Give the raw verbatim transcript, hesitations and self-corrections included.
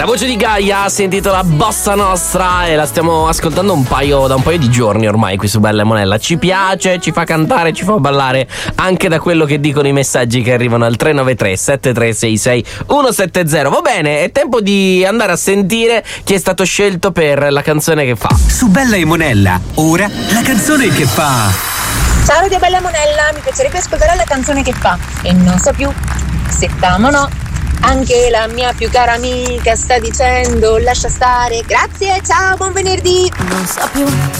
voce di Gaia si intitola Bossa Nostra e la stiamo ascoltando un paio, da un paio di giorni ormai qui su Bella e Monella. Ci piace, ci fa cantare, ci fa ballare anche da quello che dicono i messaggi che arrivano al tre nove tre sette tre sei sei uno sette zero. Va bene, è tempo di andare a sentire chi è stato scelto per la canzone che fa. Su Bella e Monella, ora la canzone che fa. Ciao Radio Bella Monella, mi piacerebbe ascoltare la canzone che fa e non so più se famo o no. Anche la mia più cara amica sta dicendo lascia stare. Grazie, ciao, buon venerdì. Non so più